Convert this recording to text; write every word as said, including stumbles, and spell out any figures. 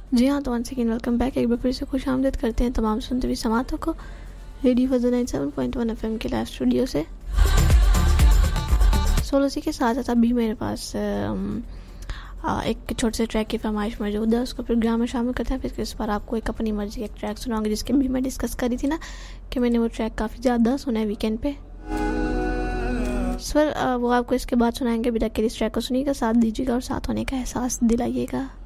जी हाँ, तो one second welcome back. एक बार फिर से खुश आमदीद करते हैं तमाम सुनते हुए समातों को रेडियो फजल nine seven point one F M के लाइव स्टूडियो से। सोलो सी के साथ साथ अभी मेरे पास आ, एक छोटे से ट्रैक की फरमाइश मौजूद है, उसको प्रोग्राम में शामिल करते हैं। फिर इस पर आपको एक अपनी मर्जी का एक ट्रैक सुनाऊंगी, जिसके भी मैं डिस्कस करी थी ना कि मैंने वो ट्रैक काफ़ी ज़्यादा सुना है वीकेंड पे। सर वो आपको इसके बाद सुनाएंगे। बिना के इस ट्रैक को सुनिएगा, साथ दीजिएगा और साथ होने का एहसास दिलाइएगा।